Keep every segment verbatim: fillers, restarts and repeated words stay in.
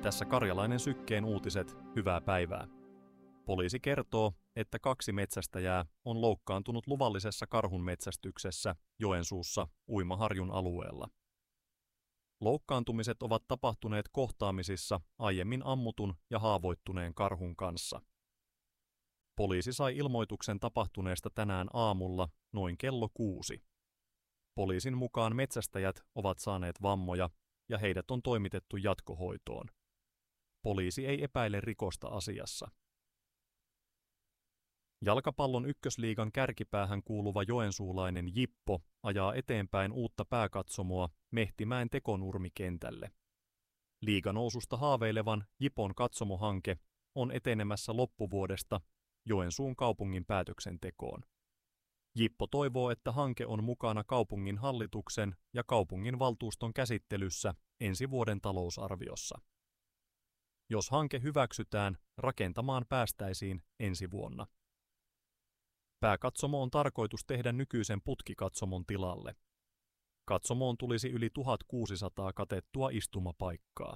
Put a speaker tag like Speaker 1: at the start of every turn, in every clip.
Speaker 1: Tässä Karjalainen Sykkeen uutiset, hyvää päivää. Poliisi kertoo, että kaksi metsästäjää on loukkaantunut luvallisessa karhunmetsästyksessä Joensuussa Uimaharjun alueella. Loukkaantumiset ovat tapahtuneet kohtaamisissa aiemmin ammutun ja haavoittuneen karhun kanssa. Poliisi sai ilmoituksen tapahtuneesta tänään aamulla noin kello kuusi. Poliisin mukaan metsästäjät ovat saaneet vammoja ja heidät on toimitettu jatkohoitoon. Poliisi ei epäile rikosta asiassa. Jalkapallon ykkösliigan kärkipäähän kuuluva joensuulainen Jippo ajaa eteenpäin uutta pääkatsomoa Mehtimäen Tekonurmi-kentälle. Liiganoususta haaveilevan Jipon katsomohanke on etenemässä loppuvuodesta Joensuun kaupungin päätöksentekoon. Jippo toivoo, että hanke on mukana kaupungin hallituksen ja kaupungin valtuuston käsittelyssä ensi vuoden talousarviossa. Jos hanke hyväksytään, rakentamaan päästäisiin ensi vuonna. Pääkatsomo on tarkoitus tehdä nykyisen putkikatsomon tilalle. Katsomoon tulisi yli tuhatkuusisataa katettua istumapaikkaa.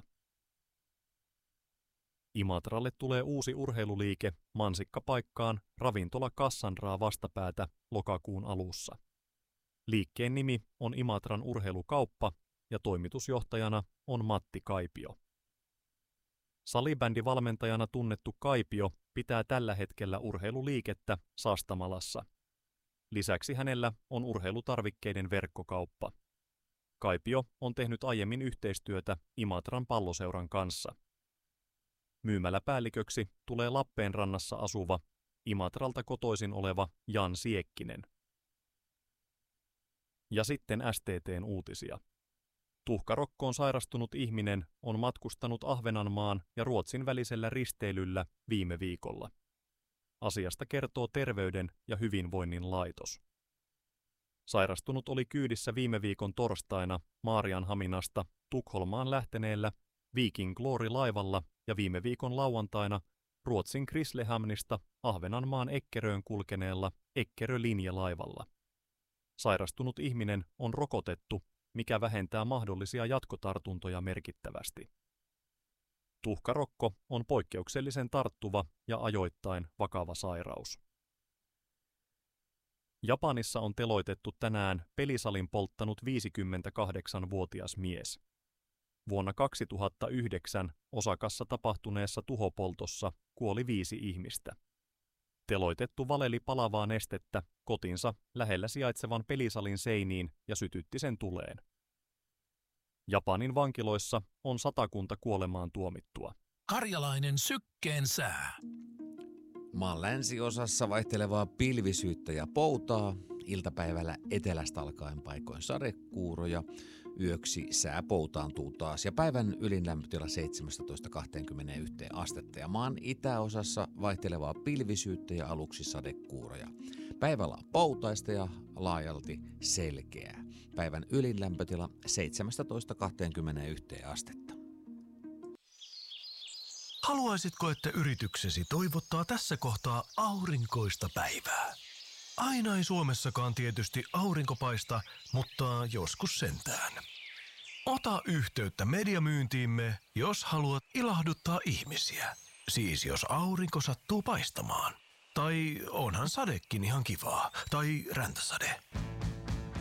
Speaker 1: Imatralle tulee uusi urheiluliike mansikkapaikkaan ravintola Kassandraa vastapäätä lokakuun alussa. Liikkeen nimi on Imatran urheilukauppa ja toimitusjohtajana on Matti Kaipio. Salibändivalmentajana tunnettu Kaipio pitää tällä hetkellä urheiluliikettä Sastamalassa. Lisäksi hänellä on urheilutarvikkeiden verkkokauppa. Kaipio on tehnyt aiemmin yhteistyötä Imatran palloseuran kanssa. Myymäläpäälliköksi tulee Lappeenrannassa asuva, Imatralta kotoisin oleva Jan Siekkinen. Ja sitten S T T:n uutisia. Tuhkarokkoon sairastunut ihminen on matkustanut Ahvenanmaan ja Ruotsin välisellä risteilyllä viime viikolla. Asiasta kertoo Terveyden ja hyvinvoinnin laitos. Sairastunut oli kyydissä viime viikon torstaina Maarianhaminasta Tukholmaan lähteneellä Viking Glory-laivalla ja viime viikon lauantaina Ruotsin Grisslehamnista Ahvenanmaan Eckeröön kulkeneella Eckerö-linjalaivalla. Sairastunut ihminen on rokotettu, mikä vähentää mahdollisia jatkotartuntoja merkittävästi. Tuhkarokko on poikkeuksellisen tarttuva ja ajoittain vakava sairaus. Japanissa on teloitettu tänään pelisalin polttanut viisikymmentäkahdeksanvuotias mies. Vuonna kaksituhattayhdeksän Osakassa tapahtuneessa tuhopoltossa kuoli viisi ihmistä. Teloitettu valeli palavaa nestettä kotinsa lähellä sijaitsevan pelisalin seiniin ja sytytti sen tuleen. Japanin vankiloissa on satakunta kuolemaan tuomittua.
Speaker 2: Karjalainen Sykkeen sää.
Speaker 3: Maan länsiosassa vaihtelevaa pilvisyyttä ja poutaa, iltapäivällä etelästä alkaen paikoin sadekuuroja, yöksi sää poutaantuu taas ja päivän ylin lämpötila seitsemästätoista kaksikymmentäyksi astetta ja maan itäosassa vaihtelevaa pilvisyyttä ja aluksi sadekuuroja. Päivällä on poutaista ja laajalti selkeää. Päivän ylin lämpötila seitsemästätoista kaksikymmentäyksi astetta.
Speaker 2: Haluaisitko, että yrityksesi toivottaa tässä kohtaa aurinkoista päivää? Aina ei Suomessakaan tietysti aurinko paista, mutta joskus sentään. Ota yhteyttä mediamyyntiimme, jos haluat ilahduttaa ihmisiä. Siis jos aurinko sattuu paistamaan. Tai onhan sadekin ihan kivaa. Tai räntäsade.